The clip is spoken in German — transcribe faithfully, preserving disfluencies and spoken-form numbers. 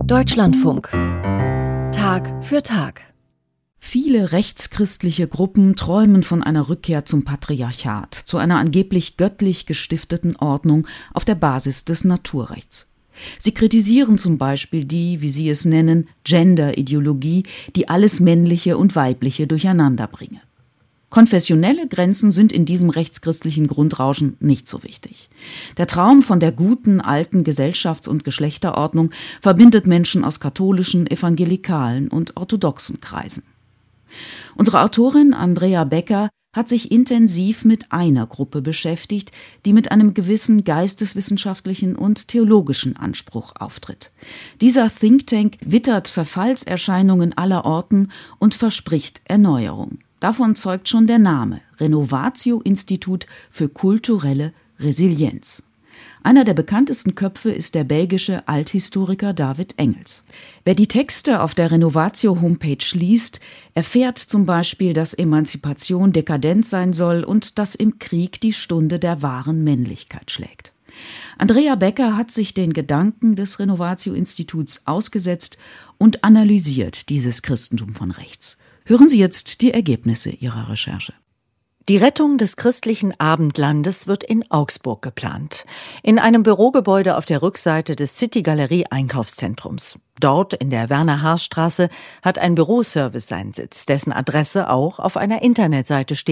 Deutschlandfunk. Tag für Tag. Viele rechtschristliche Gruppen träumen von einer Rückkehr zum Patriarchat, zu einer angeblich göttlich gestifteten Ordnung auf der Basis des Naturrechts. Sie kritisieren zum Beispiel die, wie sie es nennen, Gender-Ideologie, die alles Männliche und Weibliche durcheinander bringe. Konfessionelle Grenzen sind in diesem rechtschristlichen Grundrauschen nicht so wichtig. Der Traum von der guten, alten Gesellschafts- und Geschlechterordnung verbindet Menschen aus katholischen, evangelikalen und orthodoxen Kreisen. Unsere Autorin Andrea Becker hat sich intensiv mit einer Gruppe beschäftigt, die mit einem gewissen geisteswissenschaftlichen und theologischen Anspruch auftritt. Dieser Think Tank wittert Verfallserscheinungen aller Orten und verspricht Erneuerung. Davon zeugt schon der Name: Renovatio-Institut für kulturelle Resilienz. Einer der bekanntesten Köpfe ist der belgische Althistoriker David Engels. Wer die Texte auf der Renovatio-Homepage liest, erfährt zum Beispiel, dass Emanzipation dekadent sein soll und dass im Krieg die Stunde der wahren Männlichkeit schlägt. Andrea Becker hat sich den Gedanken des Renovatio-Instituts ausgesetzt und analysiert dieses Christentum von rechts. Hören Sie jetzt die Ergebnisse ihrer Recherche. Die Rettung des christlichen Abendlandes wird in Augsburg geplant. In einem Bürogebäude auf der Rückseite des City-Galerie-Einkaufszentrums. Dort in der Werner-Haas-Straße hat ein Büroservice seinen Sitz, dessen Adresse auch auf einer Internetseite steht.